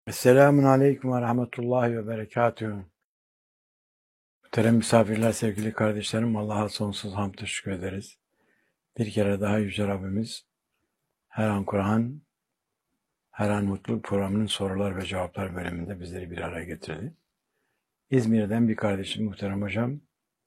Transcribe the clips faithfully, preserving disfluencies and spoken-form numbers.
Esselamun Aleyküm ve Rahmetullahi ve Berekatühü. Muhterem misafirler, sevgili kardeşlerim, Allah'a sonsuz hamd teşekkür ederiz. Bir kere daha Yüce Rabbimiz her an Kur'an, her an mutluluk programının sorular ve cevaplar bölümünde bizleri bir araya getirdi. İzmir'den bir kardeşim, muhterem hocam,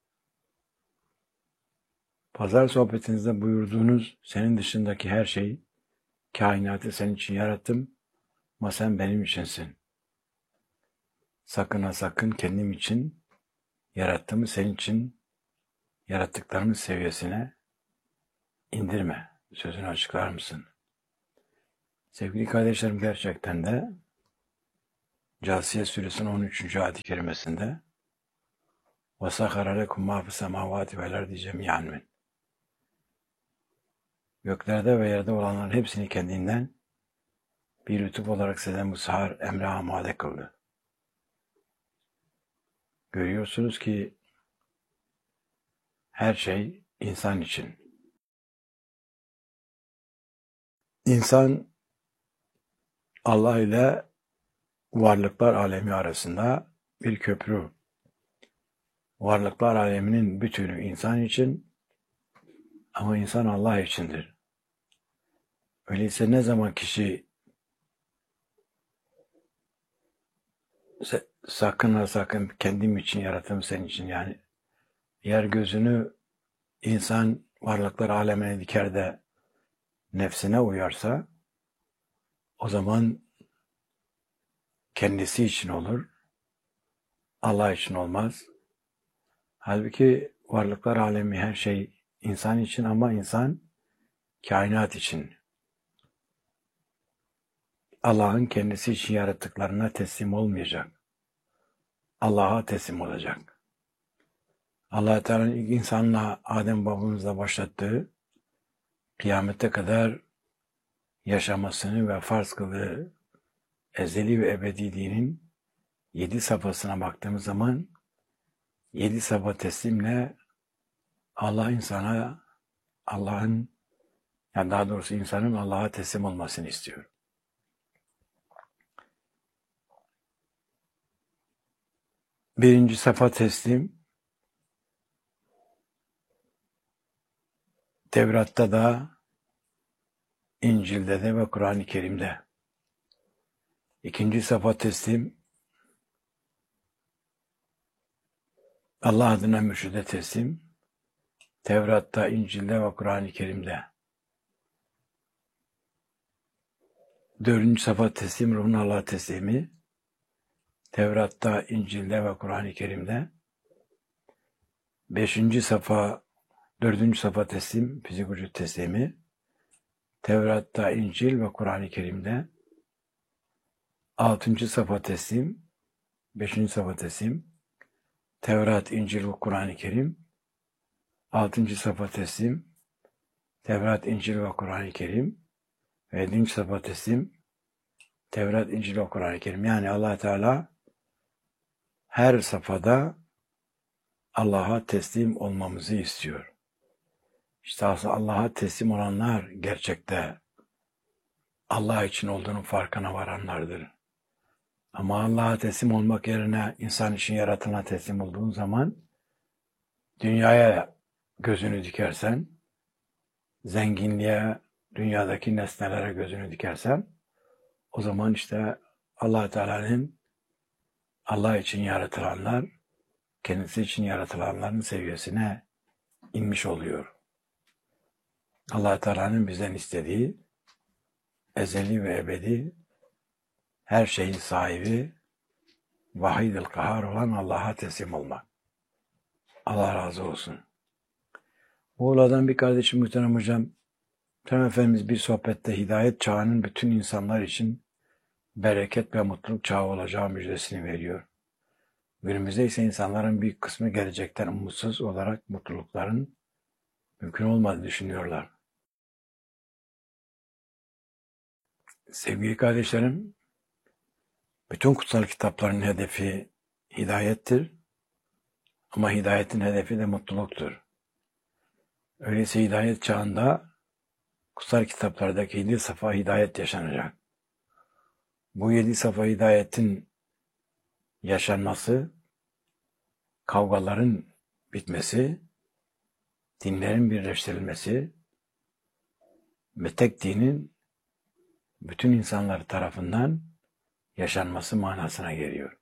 pazar sohbetinizde buyurduğunuz senin dışındaki her şeyi, kainatı senin için yarattım ama sen benim içinsin. Sakın ha sakın kendim için yarattığımı senin için yarattıklarımız seviyesine indirme. Sözünü açıklar mısın? Sevgili kardeşlerim, gerçekten de Câsiye Suresinin on üçüncü ayet-i kerimesinde وَسَخَرَ لَكُمْ مَا فِي السَّمَاوَاتِ وَالْاَرْضِ جَمِيعًا Göklerde ve yerde olanların hepsini kendinden bir lütuf olarak size musahhar emre amade kıldı. Görüyorsunuz ki her şey insan için. İnsan Allah ile varlıklar alemi arasında bir köprü. Varlıklar aleminin bütünü insan için ama insan Allah içindir. Öyleyse ne zaman kişi sakın ha sakın kendim için yarattım senin için, yani eğer gözünü insan varlıklar alemine diker de nefsine uyarsa o zaman kendisi için olur, Allah için olmaz. Halbuki varlıklar alemi her şey insan için ama insan kainat için. Allah'ın kendisi için yarattıklarına teslim olmayacak. Allah'a teslim olacak. Allah-u Teala'nın ilk insanla Adem babamızla başlattığı, kıyamete kadar yaşamasını ve farz kıldığı ezeli ve ebedi dinin yedi safhasına baktığımız zaman yedi safha teslimle Allah insana, Allah'ın, yani daha doğrusu insanın Allah'a teslim olmasını istiyor. Birinci safha teslim, Tevrat'ta da, İncil'de de ve Kur'an-ı Kerim'de. İkinci safha teslim, Allah adına mürşide teslim, Tevrat'ta, İncil'de ve Kur'an-ı Kerim'de. Dördüncü safha teslim, ruhun Allah'a teslimi, Tevrat'ta, İncil'de ve Kur'an-ı Kerim'de. Beşinci safha, dördüncü safha teslim, fizik vücut teslimi, Tevrat'ta, İncil ve Kur'an-ı Kerim'de. Altıncı safha teslim, beşinci safha teslim, Tevrat, İncil ve Kur'an-ı Kerim. Altıncı safha teslim, Tevrat, İncil ve Kur'an-ı Kerim. Ve yedinci safha teslim, Tevrat, İncil ve Kur'an-ı Kerim. Yani Allah Teala her safhada Allah'a teslim olmamızı istiyor. İşte aslında Allah'a teslim olanlar gerçekte Allah için olduğunun farkına varanlardır. Ama Allah'a teslim olmak yerine insan için yaratılana teslim olduğun zaman dünyaya gözünü dikersen, zenginliğe, dünyadaki nesnelere gözünü dikersen, o zaman işte Allah Teala'nın Allah için yaratılanlar, kendisi için yaratılanların seviyesine inmiş oluyor. Allah Teala'nın bizden istediği ezeli ve ebedi her şeyin sahibi, vahid-ül kahhar olan Allah'a teslim olmak. Allah razı olsun. Muğla'dan bir kardeşim, muhterem hocam, Muhterem Efendimiz bir sohbette hidayet çağının bütün insanlar için bereket ve mutluluk çağı olacağı müjdesini veriyor. Günümüzde ise insanların büyük kısmı gelecekten umutsuz olarak mutlulukların mümkün olmadığını düşünüyorlar. Sevgili kardeşlerim, bütün kutsal kitapların hedefi hidayettir ama hidayetin hedefi de mutluluktur. Öyleyse hidayet çağında kutsal kitaplardaki yedi safa hidayet yaşanacak. Bu yedi safa hidayetin yaşanması, kavgaların bitmesi, dinlerin birleştirilmesi ve tek dinin bütün insanlar tarafından yaşanması manasına geliyor.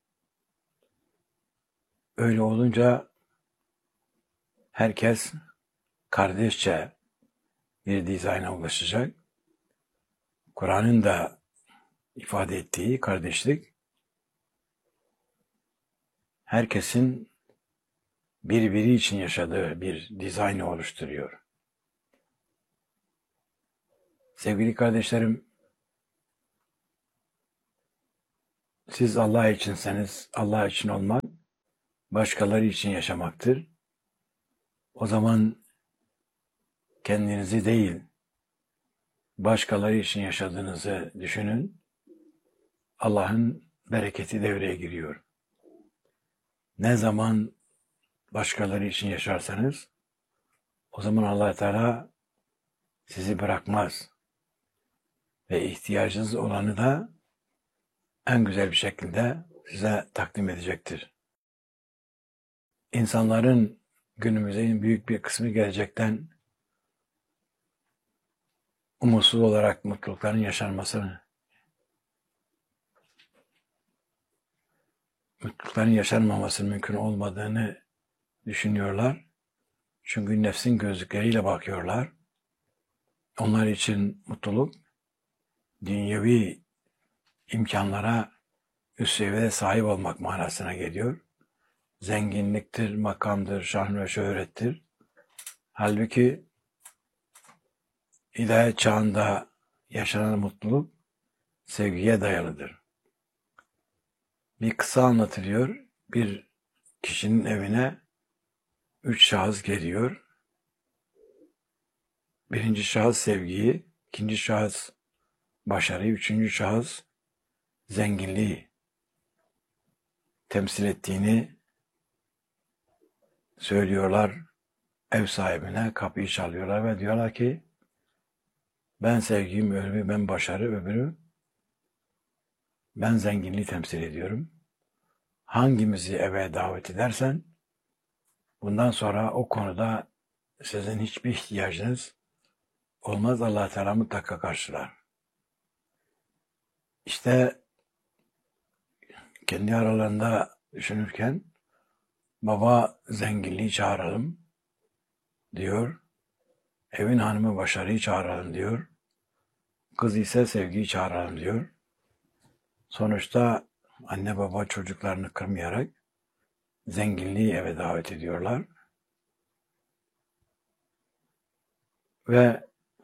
Öyle olunca herkes kardeşçe bir dizayna ulaşacak. Kur'an'ın da ifade ettiği kardeşlik, herkesin birbiri için yaşadığı bir dizaynı oluşturuyor. Sevgili kardeşlerim, siz Allah içinseniz, Allah için olmak, başkaları için yaşamaktır. O zaman kendinizi değil, başkaları için yaşadığınızı düşünün. Allah'ın bereketi devreye giriyor. Ne zaman başkaları için yaşarsanız, o zaman Allah Teala sizi bırakmaz ve ihtiyacınız olanı da en güzel bir şekilde size takdim edecektir. İnsanların günümüzün büyük bir kısmı gelecekten umutsuz olarak mutlulukların yaşanmasını, mutlulukların yaşanmamasının mümkün olmadığını düşünüyorlar. Çünkü nefsin gözlükleriyle bakıyorlar. Onlar için mutluluk, dünyevi imkanlara üst seviyede sahip olmak manasına geliyor. Zenginliktir, makamdır, şan ve şöhrettir. Halbuki hidayet çağında yaşanan mutluluk sevgiye dayalıdır. Bir kısa anlatılıyor. Bir kişinin evine üç şahıs geliyor. Birinci şahıs sevgiyi, ikinci şahıs başarıyı, üçüncü şahıs zenginliği temsil ettiğini söylüyorlar ev sahibine, kapıyı çalıyorlar ve diyorlar ki ben sevgiyim, öbürü ben başarı, öbürü ben zenginliği temsil ediyorum. Hangimizi eve davet edersen bundan sonra o konuda sizin hiçbir ihtiyacınız olmaz, Allah Teala mutlaka karşılar. İşte kendi aralarında düşünürken baba zenginliği çağıralım diyor. Evin hanımı başarıyı çağıralım diyor. Kız ise sevgiyi çağıralım diyor. Sonuçta anne baba çocuklarını kırmayarak zenginliği eve davet ediyorlar. Ve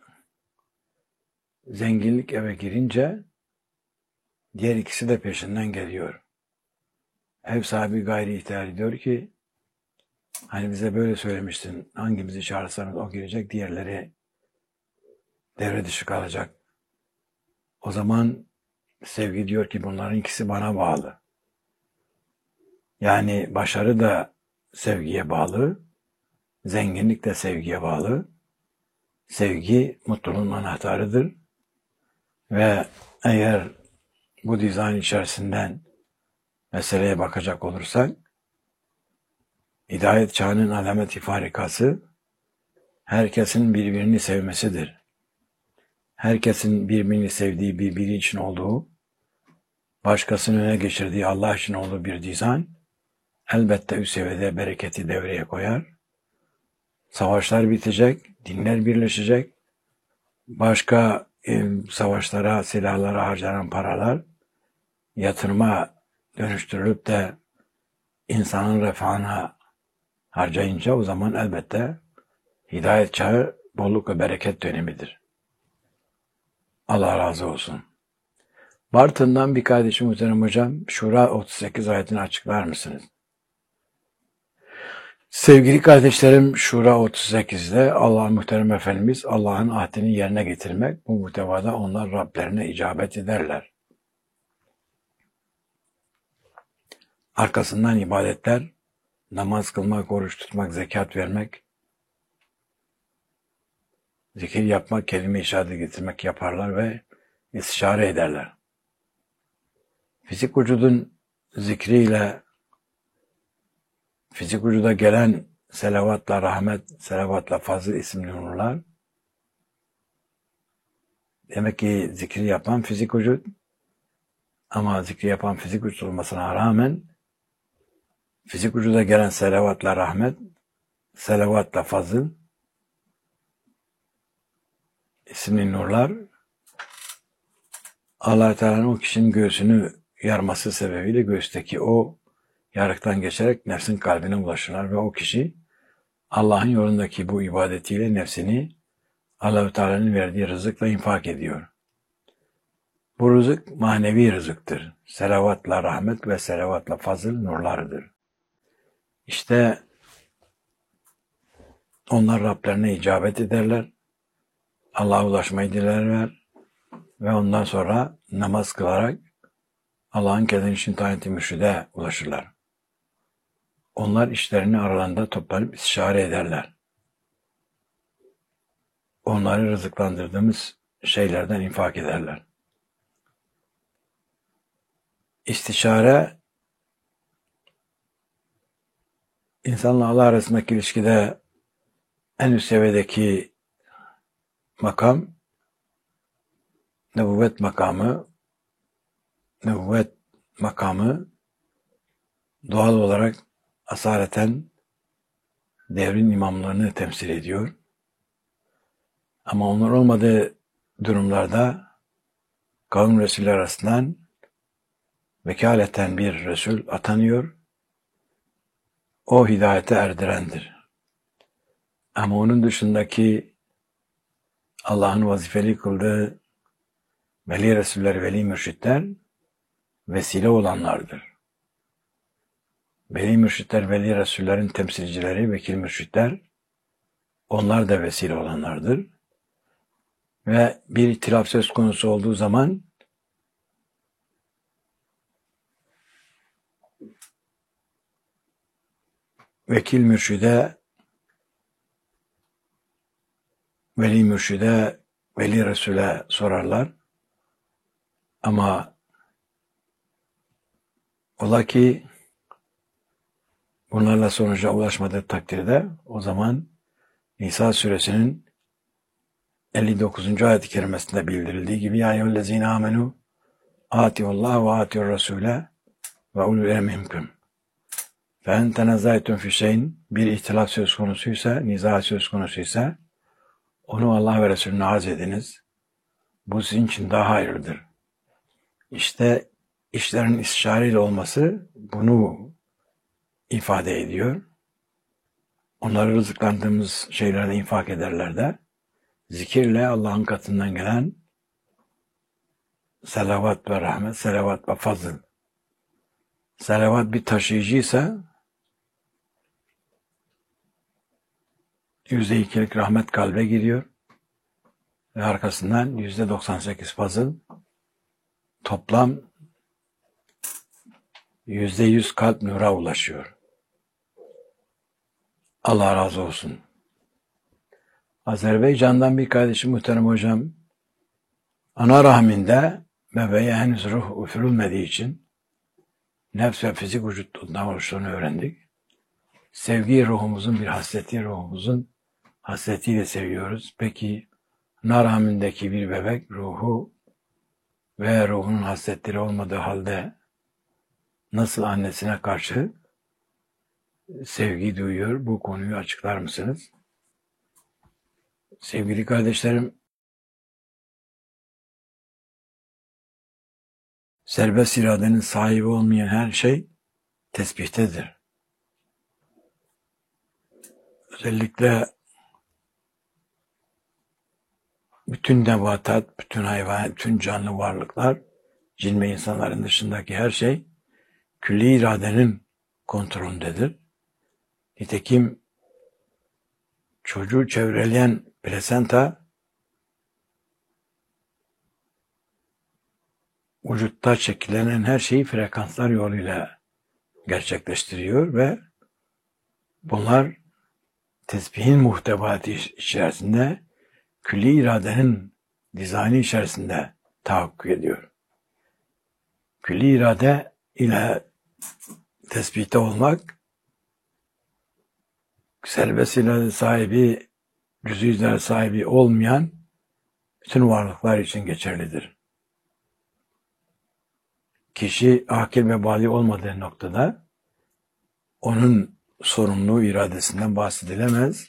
zenginlik eve girince diğer ikisi de peşinden geliyor. Ev sahibi gayri ihtiyar ediyor ki hani bize böyle söylemiştin, hangimizi çağırırsanız o girecek, diğerleri devre dışı kalacak. O zaman sevgi diyor ki bunların ikisi bana bağlı. Yani başarı da sevgiye bağlı, zenginlik de sevgiye bağlı. Sevgi mutluluğun anahtarıdır. Ve eğer bu dizayn içerisinden meseleye bakacak olursak, hidayet çağının alamet-i farikası herkesin birbirini sevmesidir. Herkesin birbirini sevdiği, birbiri için olduğu, başkasının öne geçirdiği Allah için olduğu bir dizayn elbette üst seviyede bereketi devreye koyar. Savaşlar bitecek, dinler birleşecek, başka e, savaşlara, silahlara harcanan paralar yatırıma dönüştürülüp de insanın refahına harcayınca o zaman elbette hidayet çağı bolluk ve bereket dönemidir. Allah razı olsun. Bartın'dan bir kardeşim muhterem hocam, Şura otuz sekiz ayetini açıklar mısınız? Sevgili kardeşlerim, Şura otuz sekizde Allah muhterem Efendimiz Allah'ın ahdini yerine getirmek, bu muhtevada onlar Rablerine icabet ederler. Arkasından ibadetler, namaz kılmak, oruç tutmak, zekat vermek, zikir yapmak, kelime-i şehadet getirmek yaparlar ve istişare ederler. Fizik vücudun zikriyle, fizik vücuda gelen selavatla rahmet, selavatla fazıl isimli nurlar, demek ki zikri yapan fizik vücut, ama zikri yapan fizik vücut olmasına rağmen fizik vücuda gelen selavatla rahmet, selavatla fazıl isimli nurlar Allah-u Teala'nın o kişinin göğsünü yarması sebebiyle göğüsteki o yarıktan geçerek nefsin kalbine ulaşırlar ve o kişi Allah'ın yolundaki bu ibadetiyle nefsini Allah-u Teala'nın verdiği rızıkla infak ediyor. Bu rızık manevi rızıktır. Selavatla rahmet ve selavatla fazıl nurlarıdır. İşte onlar Rablerine icabet ederler, Allah'a ulaşmayı dilerler ve ondan sonra namaz kılarak Allah'ın kendini için tayin ettiği mürşide ulaşırlar. Onlar işlerini aralarında toplanıp istişare ederler. Onları rızıklandırdığımız şeylerden infak ederler. İstişare, insanla Allah arasındaki ilişkide en üst seviyedeki makam, nübüvvet makamı, nübüvvet makamı doğal olarak asaleten devrin imamlarını temsil ediyor. Ama onlar olmadığı durumlarda kavim Resulü arasından vekaleten bir Resul atanıyor. O hidayete erdirendir. Ama onun dışındaki Allah'ın vazifeli kıldığı veli Resuller, veli mürşitler vesile olanlardır. Veli mürşitler, veli Resullerin temsilcileri, vekil mürşitler, onlar da vesile olanlardır. Ve bir ihtilaf söz konusu olduğu zaman vekil mürşide, veli mürşide, veli Resul'e sorarlar. Ama ola ki bunlarla sonuca ulaşmadığı takdirde o zaman Nisa suresinin elli dokuzuncu ayet-i kerimesinde bildirildiği gibi ya eyyühellezine amenu atiullah ve atiur rasule ve ulul emri minkum. Fe en tenazaytum fi şeyin, bir ihtilaf söz konusuysa, niza söz konusuysa onu Allah ve Resulüne arz ediniz. Bu sizin için daha hayırlıdır. İşte işlerin istişareyle olması bunu ifade ediyor. Onları rızıklandığımız şeylerle infak ederler de zikirle Allah'ın katından gelen selavat ve rahmet, selavat ve fazıl. Selavat bir taşıyıcıysa yüzde ikilik rahmet kalbe giriyor ve arkasından yüzde doksan sekiz fazıl, toplam yüzde yüz kalp nura ulaşıyor. Allah razı olsun. Azerbaycan'dan bir kardeşim muhterem hocam, ana rahminde bebeğe henüz ruh üfürülmediği için nefs ve fizik vücuttan oluştuğunu öğrendik. Sevgi ruhumuzun bir hasreti, ruhumuzun hasretiyle seviyoruz. Peki ana rahmindeki bir bebek ruhu ve ruhunun hasretleri olmadığı halde nasıl annesine karşı sevgi duyuyor? Bu konuyu açıklar mısınız? Sevgili kardeşlerim, serbest iradenin sahibi olmayan her şey tesbihtedir. Özellikle bütün nebatat, bütün hayvan, bütün canlı varlıklar, cin ve insanların dışındaki her şey külli iradenin kontrolündedir. Nitekim çocuğu çevreleyen plasenta vücutta şekillenen her şeyi frekanslar yoluyla gerçekleştiriyor ve bunlar tesbihin muhtevatı içerisinde külli iradenin dizaynı içerisinde tahakkuk ediyor. külli irade ile tespite olmak, serbest irade sahibi, cüz-i irade sahibi olmayan bütün varlıklar için geçerlidir. Kişi akil ve bâli olmadığı noktada onun sorumluluğu iradesinden bahsedilemez.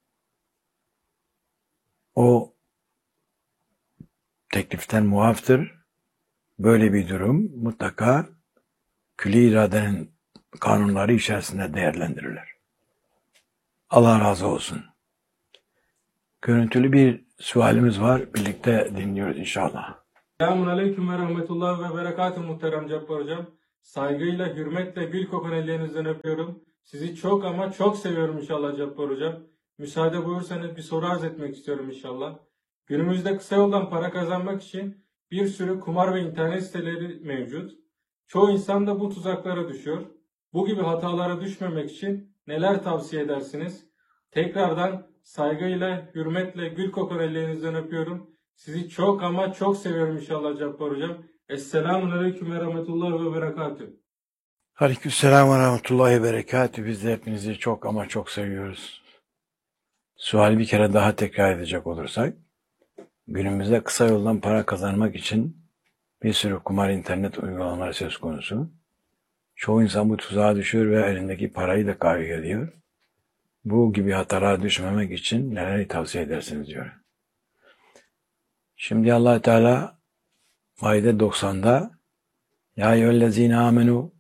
O tekliften muaftır. Böyle bir durum mutlaka külli iradenin kanunları içerisinde değerlendirilir. Allah razı olsun. Görüntülü bir sualimiz var. Birlikte dinliyoruz inşallah. Selamun Aleyküm ve Rahmetullah ve Berekatuhu muhterem Cabbar Hocam. Saygıyla, hürmetle, gül kokan ellerinizden öpüyorum. Sizi çok ama çok seviyorum inşallah Cabbar Hocam. Müsaade buyursanız bir soru arz etmek istiyorum inşallah. Günümüzde kısa yoldan para kazanmak için bir sürü kumar ve internet siteleri mevcut. Çoğu insan da bu tuzaklara düşüyor. Bu gibi hatalara düşmemek için neler tavsiye edersiniz? Tekrardan saygıyla, hürmetle, gül kokan ellerinizden öpüyorum. Sizi çok ama çok seviyorum inşallah Cabbar Hocam. Esselamun Aleyküm ve Rahmetullah ve Berekatuhu. Aleykümselam ve Rahmetullahi ve Berekatuhu. Biz de hepinizi çok ama çok seviyoruz. Suali bir kere daha tekrar edecek olursak, günümüzde kısa yoldan para kazanmak için bir sürü kumar internet uygulamaları söz konusu. Çoğu insan bu tuzağa düşüyor ve elindeki parayı da kaybediyor. Bu gibi hatalara düşmemek için neleri tavsiye edersiniz diyor. Şimdi Allah Teala Maide doksan'da Ya eyyühellezine amenu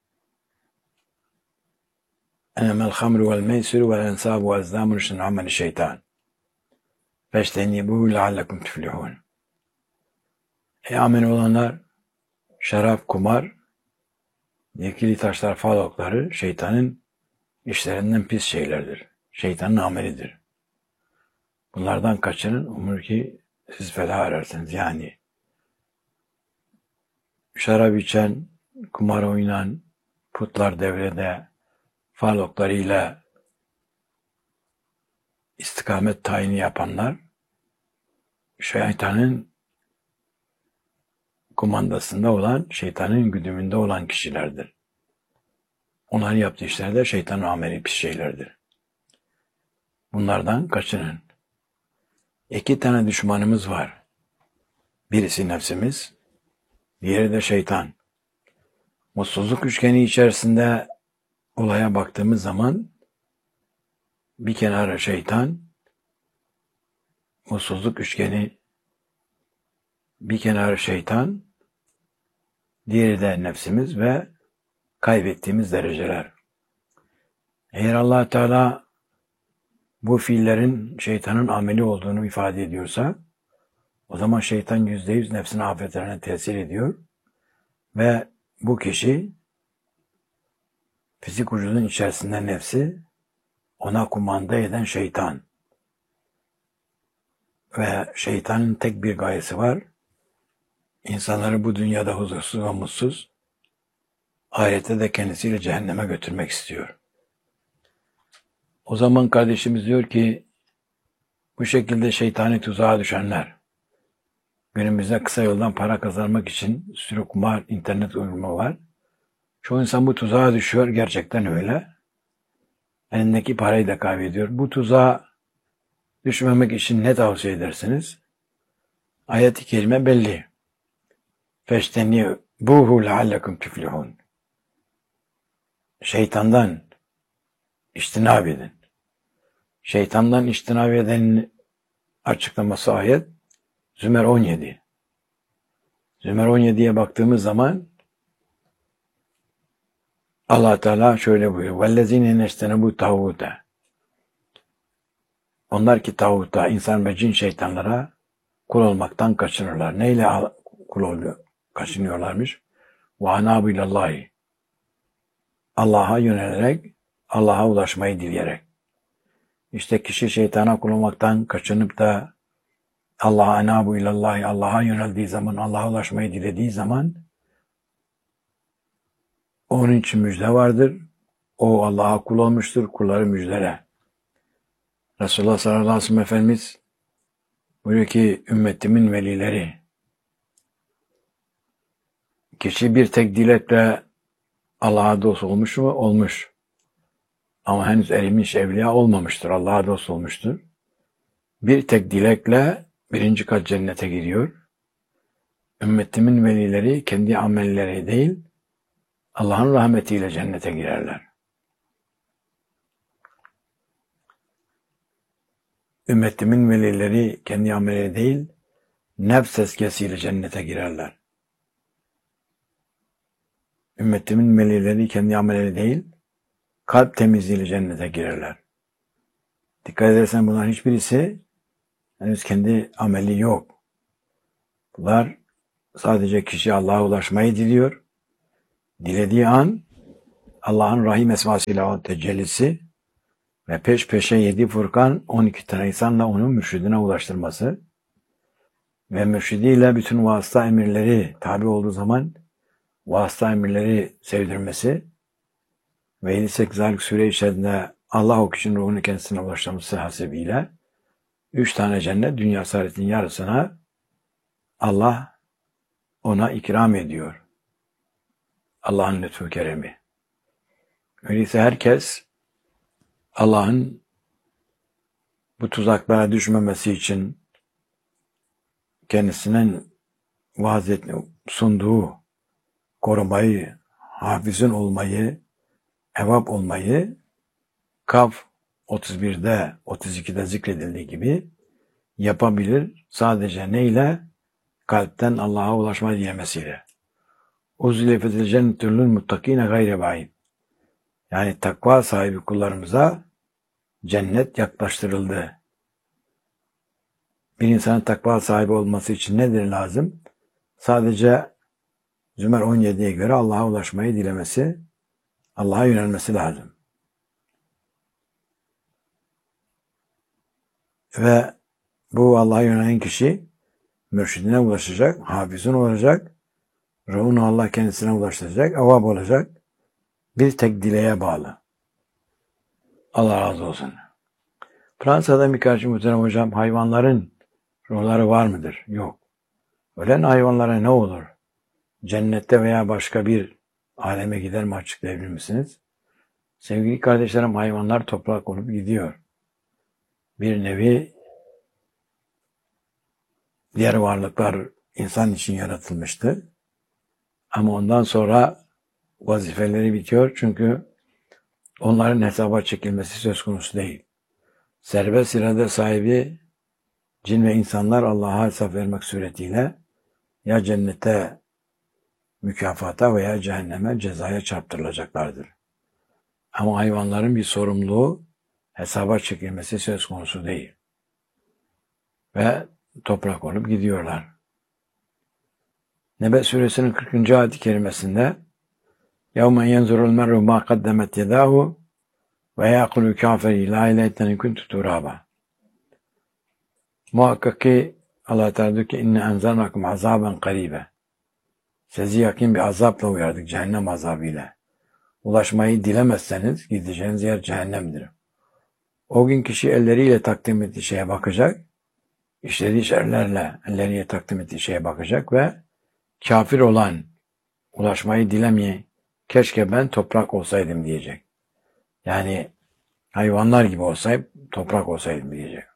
enemel hamru vel meysiru vel ensabu vel ezlamu rüştün ameli şeytan feştenibuhu leallekum tüflihun. Ey amin olanlar, şarap, kumar, yekili taşlar, falokları şeytanın işlerinden pis şeylerdir. Şeytanın amelidir. Bunlardan kaçının, umur ki siz felah erersiniz. Yani şarap içen, kumar oynayan, putlar devrede, faloklarıyla istikamet tayini yapanlar, şeytanın kumandasında olan, şeytanın güdümünde olan kişilerdir. Onların yaptığı işler de şeytanın ameli pis şeylerdir. Bunlardan kaçının. İki tane düşmanımız var. Birisi nefsimiz, diğeri de şeytan. Mutsuzluk üçgeni içerisinde olaya baktığımız zaman bir kenarı şeytan, mutsuzluk üçgeni bir kenarı şeytan, diğeri de nefsimiz ve kaybettiğimiz dereceler. Eğer Allah Teala bu fiillerin şeytanın ameli olduğunu ifade ediyorsa, o zaman şeytan yüzde yüz nefsin afetlerine tesir ediyor ve bu kişi fizik vücudun içerisinde nefsi, ona kumanda eden şeytan. Ve şeytanın tek bir gayesi var, insanları bu dünyada huzursuz ve mutsuz, ahirette de kendisiyle cehenneme götürmek istiyor. O zaman kardeşimiz diyor ki, bu şekilde şeytani tuzağa düşenler, günümüzde kısa yoldan para kazanmak için sürü kumar, internet uygulama var. Çoğu insan bu tuzağa düşüyor, gerçekten öyle. Elindeki parayı da kaybediyor. Bu tuzağa düşmemek için ne tavsiye edersiniz? Ayet-i kerime belli. Feştenibuhu leallekum tüflihun. Şeytandan içtinab edin. Şeytandan içtinab edenin açıklaması ayet Zümer on yedi. Zümer on yediye baktığımız zaman Allah Teala şöyle buyuruyor. Vellezine neştenebu tağute. Onlar ki tağuta, insan ve cin şeytanlara kul olmaktan kaçınırlar. Neyle kul oluyor? Kaçınıyorlarmış? Ve anabu ilallahi. Allah'a yönelerek, Allah'a ulaşmayı dileyerek. İşte kişi şeytana kul olmaktan kaçınıp da Allah'a anabu ilallahi, Allah'a yöneldiği zaman, Allah'a ulaşmayı dilediği zaman onun için müjde vardır. O Allah'a kul olmuştur, kulları müjdele. Resulullah sallallahu aleyhi ve sellem Efendimiz buyuruyor ki ümmetimin velileri Kişi bir tek dilekle Allah'a dost olmuş mu? Olmuş. Ama henüz erimiş evliya olmamıştır. Allah'a dost olmuştur. Bir tek dilekle birinci kat cennete gidiyor. Ümmetimin velileri kendi amelleri değil, Allah'ın rahmetiyle cennete girerler. Ümmetimin velileri kendi amelleri değil, nefs eskesiyle cennete girerler. Ümmetimin velileri kendi amelleri değil, kalp temizliğiyle cennete girerler. Dikkat edersen bunların hiçbirisi henüz kendi ameli yok. Bunlar sadece kişi Allah'a ulaşmayı diliyor. Dilediği an Allah'ın Rahim esmasıyla o tecellisi ve peş peşe yedi Furkan on iki tane insanla onun mürşidine ulaştırması ve mürşidiyle bütün vasıta emirleri tabi olduğu zaman vasıta emirleri sevdirmesi ve yedi sekiz aylık süre içerisinde Allah o kişinin ruhunu kendisine ulaştırması hasebiyle üç tane cennet dünya saadetinin yarısına Allah ona ikram ediyor. Allah'ın lütfu keremi. Öyleyse herkes Allah'ın bu tuzaklara düşmemesi için kendisinin vaaz etme, sunduğu korumayı, hafizin olmayı, evap olmayı Kaf otuz birde, otuz ikide zikredildiği gibi yapabilir. Sadece neyle? Kalpten Allah'a ulaşma diyemesiyle. Uzilefetil cennetüllül muttakine gayre ba'id. Yani takva sahibi kullarımıza cennet yaklaştırıldı. Bir insanın takva sahibi olması için nedir lazım? Sadece Zümer on yediye göre Allah'a ulaşmayı dilemesi, Allah'a yönelmesi lazım. Ve bu Allah'a yönelen kişi mürşidine ulaşacak, hafizin olacak, ruhunu Allah kendisine ulaştıracak, avab olacak. Bir tek dileğe bağlı. Allah razı olsun. Fransa'da birkaç muhterem hocam, hayvanların ruhları var mıdır? Yok. Ölen hayvanlara ne olur? Cennette veya başka bir aleme gider mi açıklayabilir misiniz? Sevgili kardeşlerim, hayvanlar toprak olup gidiyor. Bir nevi diğer varlıklar insan için yaratılmıştı. Ama ondan sonra vazifeleri bitiyor çünkü onların hesaba çekilmesi söz konusu değil. Serbest irade sahibi cin ve insanlar Allah'a hesap vermek suretiyle ya cennete mükafata veya cehenneme cezaya çarptırılacaklardır. Ama hayvanların bir sorumluluğu hesaba çekilmesi söz konusu değil. Ve toprak olup gidiyorlar. Nebe suresinin kırkıncı ayet-i kerimesinde يَوْمَنْ يَنْزُرُ الْمَرْءُ مَا قَدَّمَتْ يَدَاهُ وَيَقُلُ الْكَافِرِ لَا اِلَيْتَنِ كُنْتُ تُرَابًا. Muhakkak ki Allah Teala diyor ki inne enzalnakum azaben karibe. Sizi yakın bir azapla uyardık, cehennem azabıyla. Ulaşmayı dilemezseniz gideceğiniz yer cehennemdir. O gün kişi elleriyle takdim ettiği şeye bakacak, işlediği şerlerle elleriyle takdim ettiği şeye bakacak ve kafir olan, ulaşmayı dilemeyen, keşke ben toprak olsaydım diyecek. Yani hayvanlar gibi olsaydım, toprak olsaydım diyecek.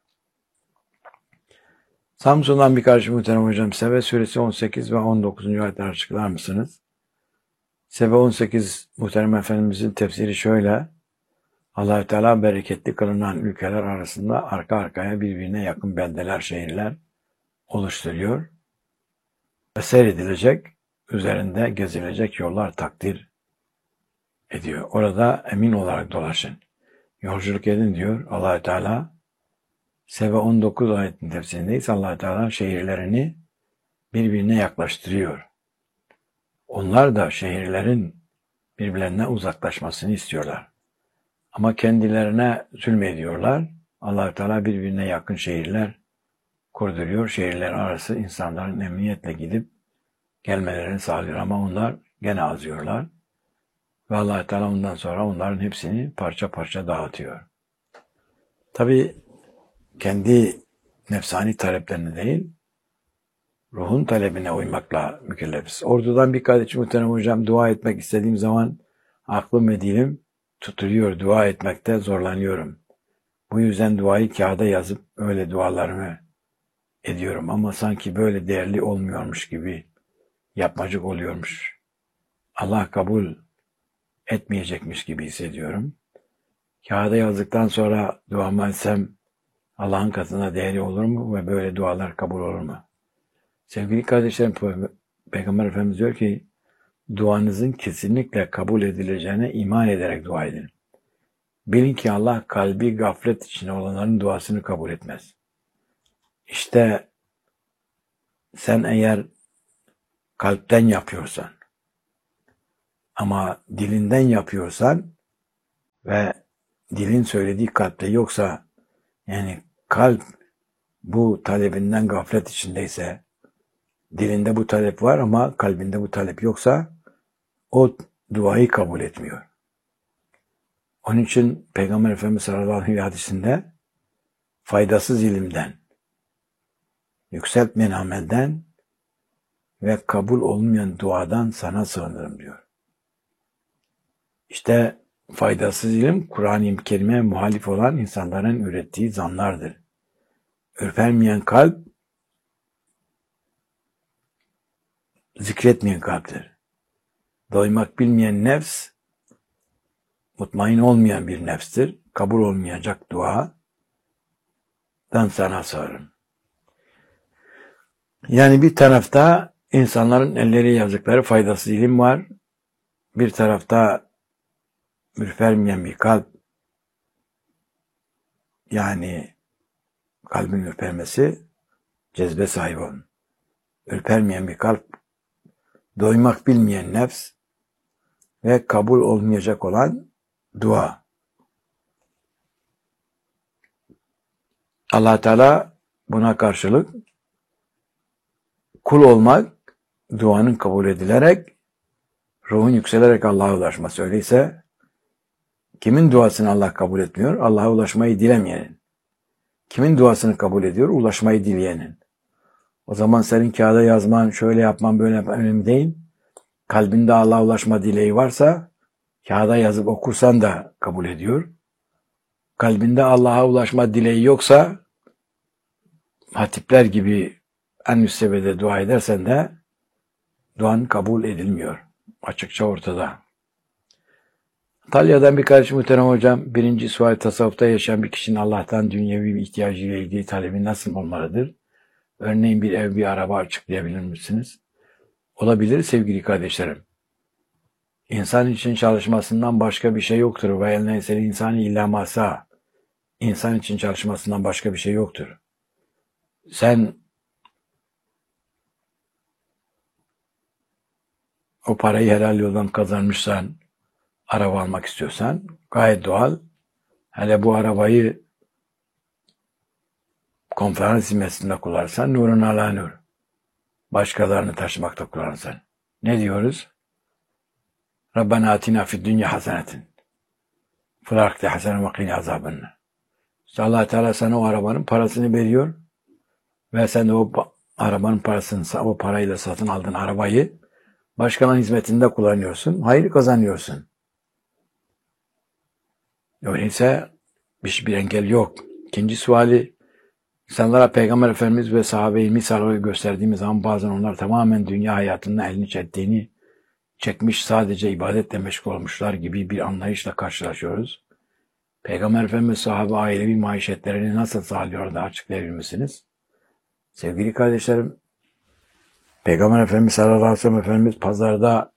Samsun'dan bir karşı muhterem hocam, Sebe suresi on sekiz ve on dokuzuncu ayetler açıklar mısınız? Sebe on sekiz muhterem efendimizin tefsiri şöyle: Allah-u Teala bereketli kılınan ülkeler arasında arka arkaya birbirine yakın beldeler, şehirler oluşturuyor ve seyredilecek, üzerinde gezilecek yollar takdir ediyor. Orada emin olarak dolaşın. Yolculuk edin diyor Allah-u Teala. Sebe on dokuz ayetin tefsirindeyiz. Allah-u Teala şehirlerini birbirine yaklaştırıyor. Onlar da şehirlerin birbirlerine uzaklaşmasını istiyorlar. Ama kendilerine zulmediyorlar. Allah-u Teala birbirine yakın şehirler kurduruyor. Şehirler arası insanların emniyetle gidip gelmelerini sağlıyor. Ama onlar gene azıyorlar. Ve Allah-u Teala ondan sonra onların hepsini parça parça dağıtıyor. Tabi kendi nefsani taleplerini değil, ruhun talebine uymakla mükellefiz. Ordudan bir kardeşim muhterem hocam dua etmek istediğim zaman aklım ve dilim tutuluyor. Dua etmekte zorlanıyorum. Bu yüzden duayı kağıda yazıp öyle dualarımı ediyorum. Ama sanki böyle değerli olmuyormuş gibi yapmacık oluyormuş. Allah kabul etmeyecekmiş gibi hissediyorum. Kağıda yazdıktan sonra duamı etsem Allah'ın katında değeri olur mu ve böyle dualar kabul olur mu? Sevgili kardeşlerim, Peygamber Efendimiz diyor ki duanızın kesinlikle kabul edileceğine iman ederek dua edin. Bilin ki Allah kalbi gaflet içinde olanların duasını kabul etmez. İşte sen eğer kalpten yapıyorsan ama dilinden yapıyorsan ve dilin söylediği kalpte yoksa, yani kalp bu talebinden gaflet içindeyse, dilinde bu talep var ama kalbinde bu talep yoksa o duayı kabul etmiyor. Onun için Peygamber Efendimiz sallallahu aleyhi ve sellem hadisinde faydasız ilimden, yükseltmeyen amelden ve kabul olmayan duadan sana sığınırım diyor. İşte faydasız ilim, Kur'an-ı Kerim'e muhalif olan insanların ürettiği zanlardır. Ürpermeyen kalp, zikretmeyen kalptir. Doymak bilmeyen nefs, mutmain olmayan bir nefstir. Kabul olmayacak duadan sana sığınırım. Yani bir tarafta insanların elleri yazdıkları faydasız ilim var. Bir tarafta ürpermeyen bir kalp, yani kalbin ürpermesi cezbe sahibi olun. Ürpermeyen bir kalp, doymak bilmeyen nefs ve kabul olmayacak olan dua. Allah Teala buna karşılık kul olmak, duanın kabul edilerek, ruhun yükselerek Allah'a ulaşması. Öyleyse kimin duasını Allah kabul etmiyor? Allah'a ulaşmayı dilemeyenin. Kimin duasını kabul ediyor? Ulaşmayı dileyenin. O zaman senin kağıda yazman, şöyle yapman, böyle yapman önemli değil. Kalbinde Allah'a ulaşma dileği varsa, kağıda yazıp okursan da kabul ediyor. Kalbinde Allah'a ulaşma dileği yoksa, hatipler gibi en üst seviyede dua edersen de duan kabul edilmiyor. Açıkça ortada. Antalya'dan bir kardeşim muhterem hocam, birinci sual, tasavvufta yaşayan bir kişinin Allah'tan dünyevi bir ihtiyacıyla ilgili talebi nasıl olmalıdır? Örneğin bir ev, bir araba açıklayabilir misiniz? Olabilir sevgili kardeşlerim. İnsan için çalışmasından başka bir şey yoktur. Ve neyse insani illa masa. İnsan için çalışmasından başka bir şey yoktur. Sen o parayı helal yoldan kazanmışsan, araba almak istiyorsan gayet doğal. Hele bu arabayı konferans hizmetinde kullanırsan nurun ala nur. Başkalarını taşımakta kullanırsan. Ne diyoruz? Rabbena atina fid dünya hasenetin. Fil ahireti hasene ve qina azabennar. İşte Allah Teala sana o arabanın parasını veriyor ve sen de o arabanın parasını, o parayla satın aldığın arabayı başkalarının hizmetinde kullanıyorsun. Hayır kazanıyorsun. Öyleyse hiçbir engel yok. İkinci suali, insanlara Peygamber Efendimiz ve sahabeyi misal gösterdiğimiz zaman bazen onlar tamamen dünya hayatının elini çektiğini, çekmiş sadece ibadetle meşgul olmuşlar gibi bir anlayışla karşılaşıyoruz. Peygamber Efendimiz sahabe ailevi maişetlerini nasıl sağlıyor da açıklayabilir misiniz? Sevgili kardeşlerim, Peygamber Efendimiz sallallahu aleyhi ve sellem Efendimiz pazarda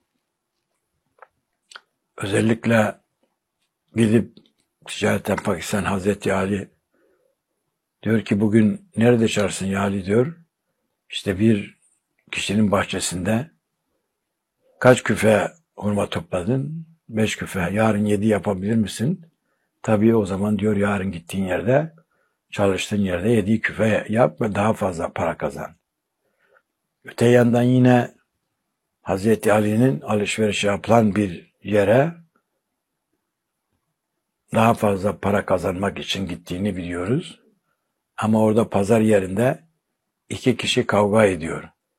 özellikle gidip ticaret yapmak isteyen Hazreti Ali diyor ki bugün nerede çalışsın ya Ali diyor. İşte bir kişinin bahçesinde kaç küfe hurma topladın? Beş küfe. Yarın yedi yapabilir misin? Tabii o zaman diyor yarın gittiğin yerde, çalıştığın yerde yedi küfe yap ve daha fazla para kazan. Öte yandan yine Hazreti Ali'nin alışveriş yapılan bir yere daha fazla para kazanmak için gittiğini biliyoruz. Ama orada pazar yerinde iki kişi kavga ediyor.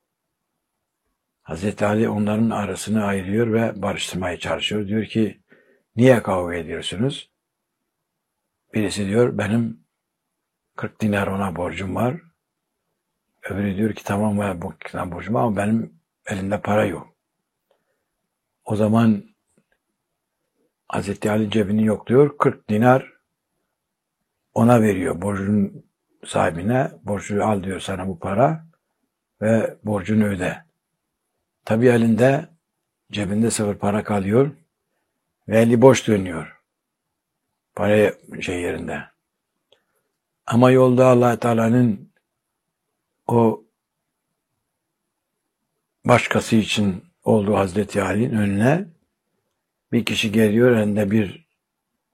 Hazreti Ali onların arasını ayırıyor ve barıştırmaya çalışıyor. Diyor ki, niye kavga ediyorsunuz? Birisi diyor, benim kırk dinar ona borcum var. Öbürü diyor ki, tamam ben bu kadar borcum var ama benim elimde para yok. O zaman Hazreti Ali cebini yokluyor, kırk dinar ona veriyor, borcun sahibine. Borcu al diyor, sana bu para ve borcunu öde. Tabii elinde, cebinde sıfır para kalıyor ve eli boş dönüyor. Para şey yerinde. Ama yolda Allah Teala'nın o başkası için olduğu Hazreti Ali'nin önüne bir kişi geliyor, elinde bir